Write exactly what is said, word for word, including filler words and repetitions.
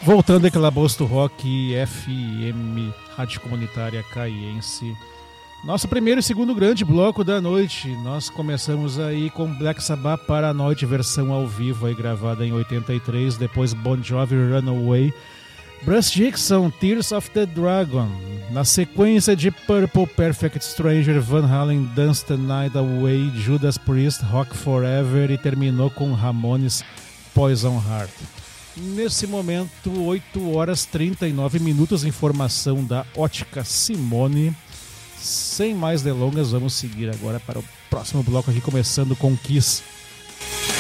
Voltando aqui, Bosto Rock F M, Rádio Comunitária Caiense. Nosso primeiro e segundo grande bloco da noite. Nós começamos aí com Black Sabbath Paranoid, versão ao vivo, aí gravada em oitenta e três. Depois Bon Jovi, Runaway. Bruce Dickinson, Tears of the Dragon. Na sequência de Purple, Perfect Stranger, Van Halen, Dance the Night Away, Judas Priest, Rock Forever. E terminou com Ramones, Poison Heart. Nesse momento, oito horas e trinta e nove minutos, informação da Ótica Simone. Sem mais delongas, vamos seguir agora para o próximo bloco aqui, começando com Kiss.